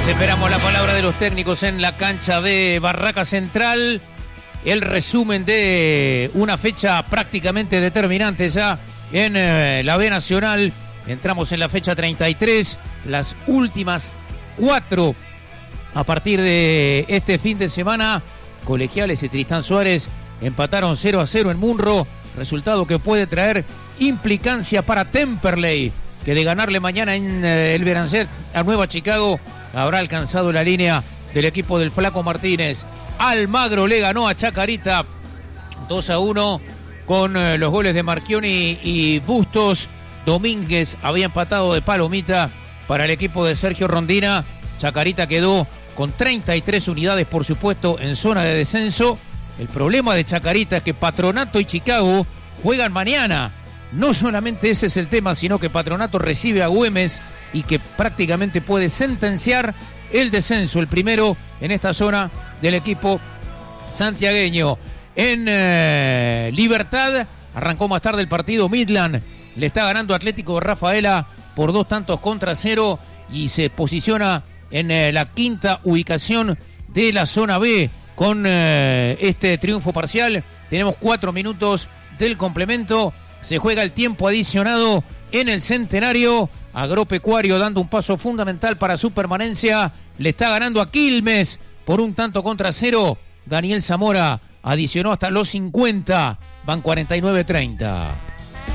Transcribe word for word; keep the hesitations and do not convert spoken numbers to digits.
Mientras esperamos la palabra de los técnicos en la cancha de Barraca Central, el resumen de una fecha prácticamente determinante ya en eh, la B Nacional. Entramos en la fecha treinta y tres, las últimas cuatro a partir de este fin de semana. Colegiales y Tristán Suárez empataron cero a cero en Munro, resultado que puede traer implicancia para Temperley, que de ganarle mañana en eh, el Berancet a Nueva Chicago habrá alcanzado la línea del equipo del Flaco Martínez. Almagro le ganó a Chacarita dos a uno con eh, los goles de Marchioni y Bustos. Domínguez había empatado de palomita para el equipo de Sergio Rondina. Chacarita quedó con treinta y tres unidades, por supuesto, en zona de descenso. El problema de Chacarita es que Patronato y Chicago juegan mañana. No solamente ese es el tema, sino que Patronato recibe a Güemes y que prácticamente puede sentenciar el descenso, el primero en esta zona del equipo santiagueño. En eh, Libertad arrancó más tarde el partido. Midland le está ganando a Atlético de Rafaela por dos tantos contra cero y se posiciona en eh, la quinta ubicación de la zona B con eh, este triunfo parcial. Tenemos cuatro minutos del complemento. Se juega el tiempo adicionado en el Centenario. Agropecuario dando un paso fundamental para su permanencia. Le está ganando a Quilmes por un tanto contra cero. Daniel Zamora adicionó hasta los cincuenta. Van cuarenta y nueve treinta.